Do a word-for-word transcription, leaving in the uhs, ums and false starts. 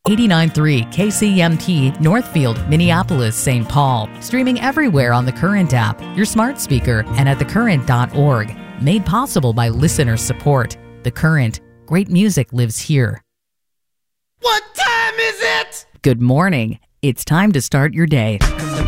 eighty-nine point three K C M T, Northfield, Minneapolis, Saint Paul. Streaming everywhere on the Current app, your smart speaker, and at the current dot org. Made possible by listener support. The Current. Great music lives here. What time is it? Good morning. It's time to start your day.